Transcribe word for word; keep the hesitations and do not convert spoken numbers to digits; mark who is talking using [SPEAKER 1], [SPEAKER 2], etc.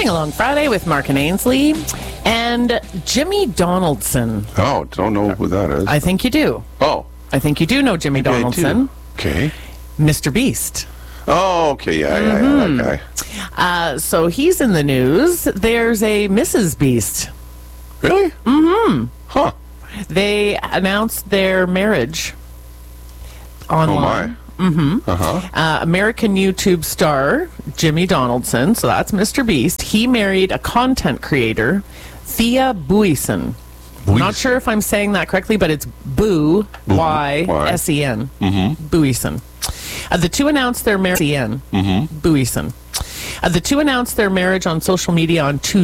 [SPEAKER 1] Sing Along Friday with Mark and Ainsley and Jimmy Donaldson.
[SPEAKER 2] Oh, don't know who that is.
[SPEAKER 1] I think you do.
[SPEAKER 2] Oh.
[SPEAKER 1] I think you do know Jimmy
[SPEAKER 2] Maybe I
[SPEAKER 1] Donaldson.
[SPEAKER 2] do. Okay.
[SPEAKER 1] Mister Beast.
[SPEAKER 2] Oh, okay. Yeah, yeah,
[SPEAKER 1] Mm-hmm.
[SPEAKER 2] yeah, that guy.
[SPEAKER 1] Uh, so he's in the news. There's a Missus Beast.
[SPEAKER 2] Really?
[SPEAKER 1] Mm-hmm.
[SPEAKER 2] Huh.
[SPEAKER 1] They announced their marriage online.
[SPEAKER 2] Oh, my.
[SPEAKER 1] Mm-hmm.
[SPEAKER 2] Uh-huh.
[SPEAKER 1] Uh, American YouTube star Jimmy Donaldson, so that's Mister Beast. He married a content creator, Thea Buisen. I'm not sure if I'm saying that correctly, but it's Boo, Y S E N.
[SPEAKER 2] Mm-hmm.
[SPEAKER 1] Buisen. Uh, the two announced their marriage.
[SPEAKER 2] Mm-hmm.
[SPEAKER 1] Buisen. Uh, the two announced their marriage on social media on Tuesday.